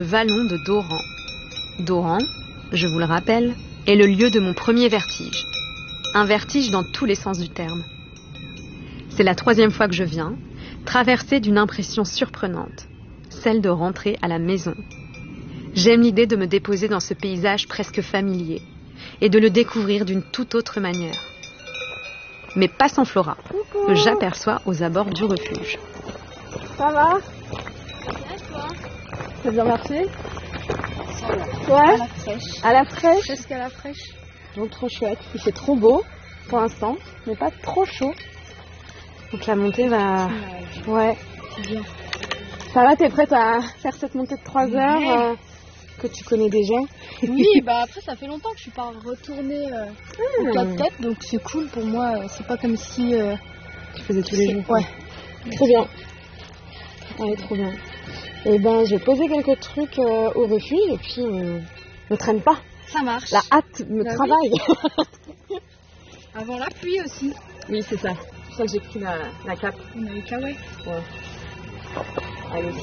Vallon de Doran. Doran, je vous le rappelle, est le lieu de mon premier vertige. Un vertige dans tous les sens du terme. C'est la 3e fois que je viens, traversée d'une impression surprenante, celle de rentrer à la maison. J'aime l'idée de me déposer dans ce paysage presque familier et de le découvrir d'une toute autre manière. Mais pas sans Flora, que j'aperçois aux abords du refuge. Ça va? Ça a bien marché? Ouais. À la fraîche. À la fraîche? Presque à la fraîche. Donc trop chouette. Il fait trop beau pour l'instant, mais pas trop chaud. Donc la montée va... Ouais. C'est bien. Ça va, t'es prête à faire cette montée de 3 heures que tu connais déjà? Oui, bah après ça fait longtemps que je suis pas retournée au 4x4, donc c'est cool pour moi. C'est pas comme si... Tu faisais tous les jours. Ouais. Trop bien. Ouais, trop bien. Et ben, je vais poser quelques trucs au refuge et puis ne traîne pas. Ça marche. La hâte me travaille. Oui. Avant la pluie aussi. Oui, c'est ça. C'est pour ça que j'ai pris la cape. On a les kawaii. Ouais. Allez.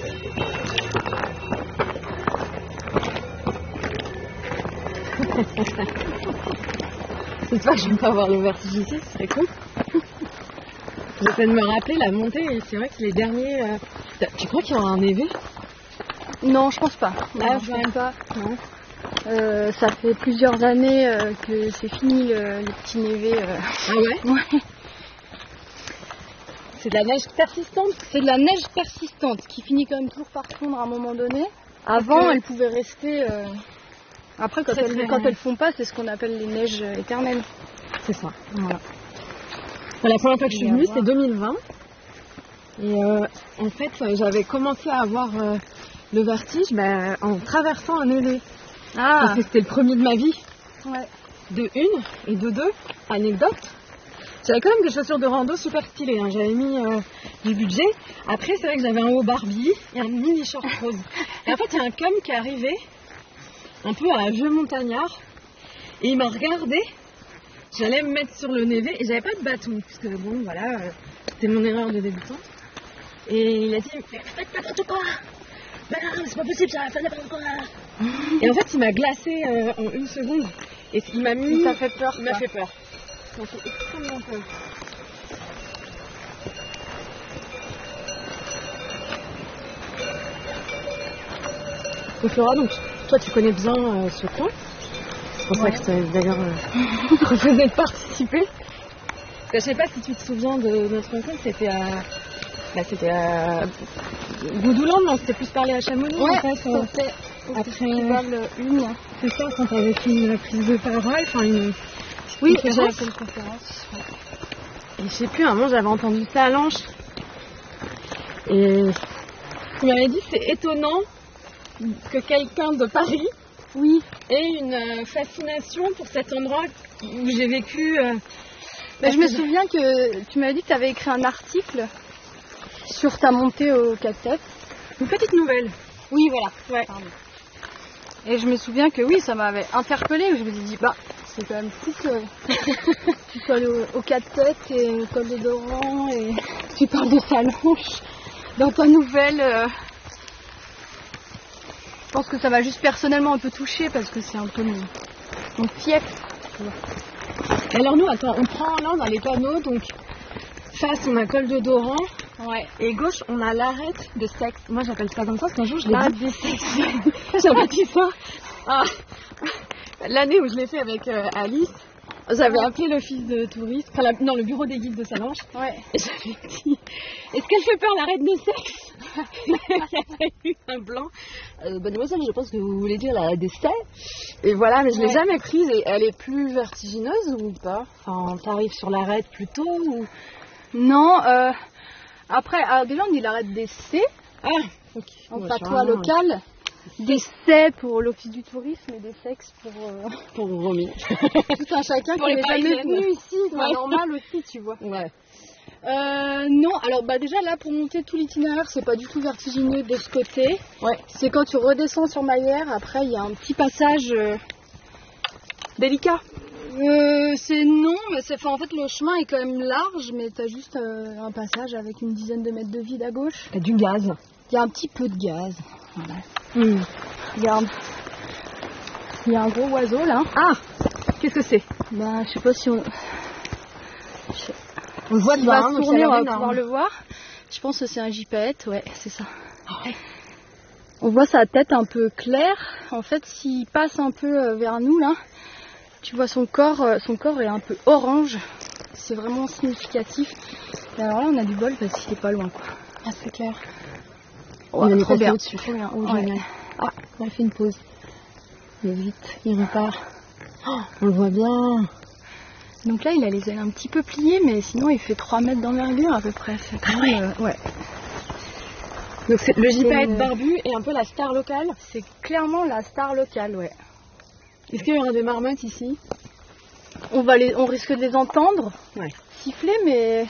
J'espère que je vais pas avoir le vertige ici, ce serait cool. J'essaie de me rappeler la montée et c'est vrai que les derniers... Tu crois qu'il y aura un névé? Non, je pense pas. Ah, je pense pas. Non. Ça fait plusieurs années que c'est fini les petits névés. Ah ouais? Ouais. C'est de la neige persistante? C'est de la neige persistante qui finit quand même toujours par fondre à un moment donné. Avant, elle pouvait rester... Après, quand elles font pas, c'est ce qu'on appelle les neiges éternelles. C'est ça, voilà. La première fois que je suis venue, c'est 2020. Et en fait, j'avais commencé à avoir le vertige en traversant un névé. Ah. Parce que c'était le premier de ma vie. Ouais. De une et de deux, anecdote. J'avais quand même des chaussures de rando super stylées. Hein. J'avais mis du budget. Après, c'est vrai que j'avais un haut Barbie et un mini short rose. Et en fait, il y a un com qui est arrivé, un peu à vieux montagnard. Et il m'a regardé. J'allais me mettre sur le névé et j'avais pas de bâton. Parce que bon, voilà, c'était mon erreur de débutante. Et il a dit, mais faites n'importe quoi! Ben non, c'est pas possible, ça, faites n'importe quoi! Et en fait, il m'a glacé en 1 seconde. Et il m'a mis. Ça fait peur. Il m'a fait peur. Ça fait extrêmement peur. Donc Laura, donc, toi tu connais bien ce coin. C'est pour ça que je t'avais d'ailleurs proposé de participer. Je sais pas si tu te souviens de notre rencontre, c'était à Goudouland, non, c'était plus parlé à Chamonix en fait. C'était au festival 1. C'est ça, quand t'avais fait une prise de parole, enfin une... Oui, conférence. j'avais fait une conférence. Et je sais plus, à un moment j'avais entendu ça à Lanche. Et tu m'avais dit c'est étonnant que quelqu'un de Paris ait une fascination pour cet endroit où j'ai vécu. Je me souviens que tu m'avais dit que tu avais écrit un article sur ta montée au 4x4. Une petite nouvelle. Oui, voilà. Ouais. Pardon. Et je me souviens que oui, ça m'avait interpellée. Je me suis dit, c'est quand même fou que tu sois allé au 4x4 et au col de Doran et tu parles de Salanches dans ta nouvelle. Je pense que ça m'a juste personnellement un peu touchée parce que c'est un peu mon fief. Et alors nous, attends, on prend là, on a les panneaux, donc face on a col de Doran. Ouais. Et gauche, on a l'arête de Sexe. Moi, j'appelle ça comme ça, parce qu'un jour, je l'ai L'arête dit. de Sexe. J'avais dit ça. Ah. L'année où je l'ai fait avec Alice, j'avais appelé l'office de tourisme, le bureau des guides de Salanches. Ouais. Et j'avais dit, est-ce qu'elle fait peur l'arête de Sexe? Il y avait eu un blanc. Mademoiselle, je pense que vous voulez dire l'arête des Sexe. Et voilà, mais je l'ai jamais prise. Et elle est plus vertigineuse ou pas? Enfin, t'arrives sur l'arête plus tôt ou... Non, après, déjà on dit l'arête des C, en patois local, des C pour l'office du tourisme et des sexes pour Romy. Tout un chacun qui n'est jamais venu ici, c'est normal aussi, tu vois. Ouais. Non, alors déjà là pour monter tout l'itinéraire, c'est pas du tout vertigineux de ce côté. Ouais. C'est quand tu redescends sur Maillère, après il y a un petit passage délicat. C'est non, mais en fait le chemin est quand même large, mais t'as juste un passage avec une dizaine de mètres de vide à gauche. T'as du gaz. Il y a un petit peu de gaz. Voilà. Regarde. Il y a un gros oiseau là. Ah, qu'est-ce que c'est? Ben, je sais pas si on... On le voit de S'il va loin, se donc tourner, ça a on va l'air énorme. pouvoir le voir. Je pense que c'est un gypaète, ouais, c'est ça. Ah ouais. On voit sa tête un peu claire. En fait, s'il passe un peu vers nous là, tu vois son corps est un peu orange. C'est vraiment significatif. Et alors là, on a du bol parce qu'il est pas loin, quoi. Ah, c'est clair. Ouais, Il est trop passé bien. au-dessus. Trop bien. Oh, Ouais. génial. Ah, il a fait une pause. Mais vite, il repart. Oh, on le voit bien. Donc là, il a les ailes un petit peu pliées, mais sinon, il fait 3 mètres d'envergure à peu près. C'est quand même, ouais. Donc c'est le gypaète C'est- barbu est un peu la star locale. C'est clairement la star locale, ouais. Est-ce qu'il y aura des marmottes ici? On risque de les entendre Ouais. siffler, mais...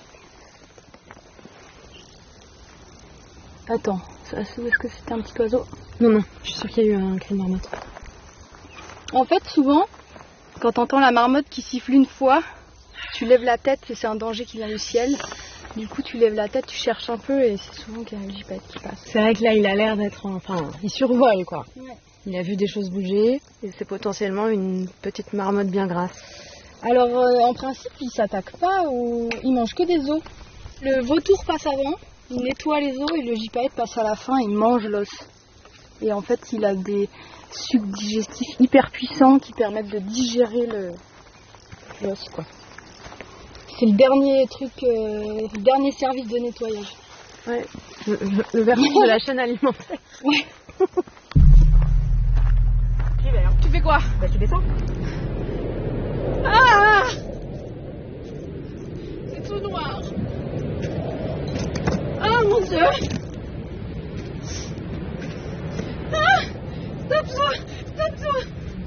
Attends, où est-ce que c'était un petit oiseau? Non, non, je suis sûre qu'il y a eu un cri de marmotte. En fait, souvent, quand t'entends la marmotte qui siffle une fois, tu lèves la tête et c'est un danger qui vient du ciel. Du coup, tu lèves la tête, tu cherches un peu et c'est souvent qu'il y a un gypaète qui passe. C'est vrai que là, il a l'air d'être... Enfin, il survole, quoi. Ouais. Il a vu des choses bouger. Et c'est potentiellement une petite marmotte bien grasse. Alors, en principe, il s'attaque pas ou il mange que des os. Le vautour passe avant, il nettoie les os et le gypaète passe à la fin, il mange l'os. Et en fait, il a des sucs digestifs hyper puissants qui permettent de digérer l'os, quoi. C'est le dernier truc, le dernier service de nettoyage. Ouais. Le vertige de la chaîne alimentaire. Ouais. Tu fais quoi? Bah, tu descends. Ah! C'est tout noir. Ah mon Dieu! Ah! Stop-toi! Stop-toi!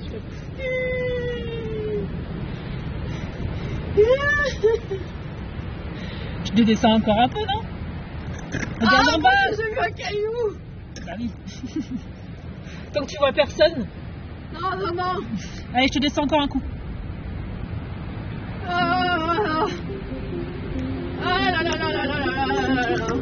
Je te descends encore un peu, non? Regarde en bas! J'ai vu un caillou! Bah oui. Tant que tu vois personne. Non, non, non! Allez, je te descends encore un coup. Ah! Ah là là là là là là là là là!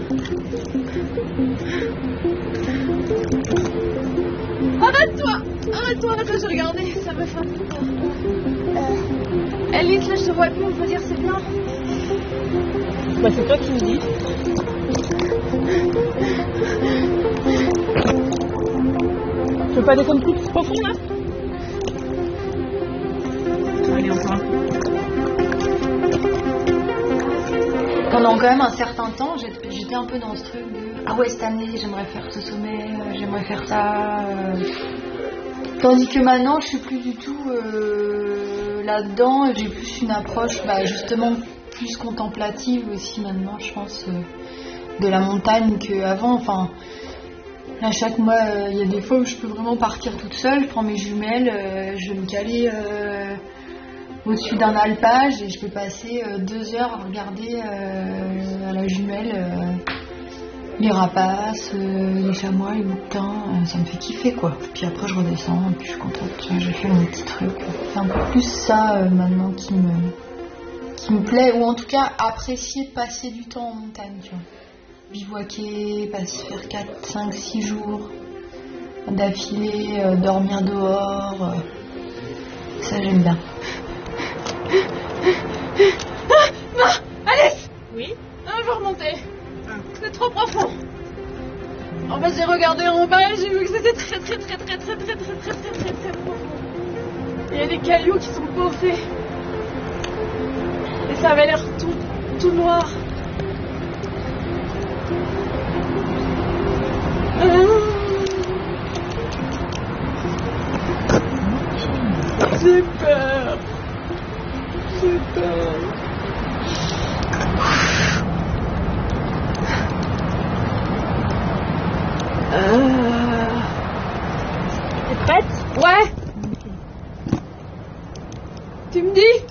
Arrête-toi! Arrête-toi, arrête-toi, j'ai regardé, ça me fait un peu peur. Alice, là je te vois plus, on peut dire c'est bien. Bah c'est toi qui me dis. Tu veux pas descendre plus profond là? Allez, encore un coup. Pendant quand même un certain temps, j'étais un peu dans ce truc de ah ouais, cette année j'aimerais faire ce sommet, j'aimerais faire ça. Tandis que maintenant je suis plus du tout là-dedans et j'ai plus une approche justement plus contemplative aussi maintenant, je pense, de la montagne qu'avant. Enfin, là chaque mois il y a des fois où je peux vraiment partir toute seule, je prends mes jumelles, je vais me caler au-dessus d'un alpage et je peux passer 2 heures à regarder à la jumelle les rapaces, les chamois, les bouquetins, ça me fait kiffer quoi. Puis après je redescends et puis je suis contente, j'ai fait mon petit truc. C'est un peu plus ça maintenant qui me plaît, ou en tout cas apprécier passer du temps en montagne, tu vois. Bivouaquer, faire 4, 5, 6 jours d'affilée, dormir dehors, ça j'aime bien. Alice! Oui? Ah, je vais remonter. C'est trop profond. En fait, j'ai regardé en bas et j'ai vu que c'était très profond. Il y a des cailloux qui sont posés. Et ça avait l'air tout noir. J'ai peur. J'ai peur. T'es prête? Ouais. Tu me dis?